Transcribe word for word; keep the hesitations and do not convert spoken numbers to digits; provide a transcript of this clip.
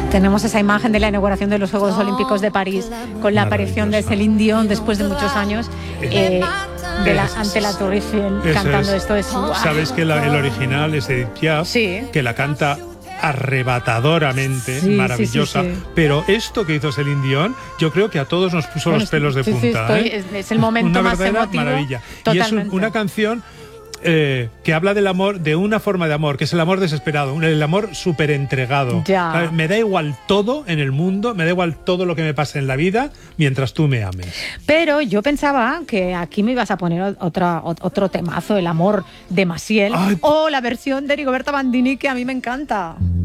Tenemos esa imagen de la inauguración de los Juegos Olímpicos de París con la aparición de Celine Dion después de muchos años eh, de la, ante la Torre Eiffel cantando es. esto. Es, wow. Sabes que la, el original es Edith Piaf, sí. que la canta arrebatadoramente, sí, maravillosa, sí, sí, sí. pero esto que hizo Celine Dion, yo creo que a todos nos puso bueno, los pelos de sí, punta. Sí, estoy, ¿eh? es, es el momento una más emotivo. Maravilla. Totalmente. Y es un, una canción Eh, que habla del amor, de una forma de amor, que es el amor desesperado, el amor súper entregado. Ya. Me da igual todo en el mundo, me da igual todo lo que me pase en la vida, mientras tú me ames. Pero yo pensaba que aquí me ibas a poner otra, otro temazo, el amor de Maciel, Ay. o la versión de Rigoberta Bandini, que a mí me encanta.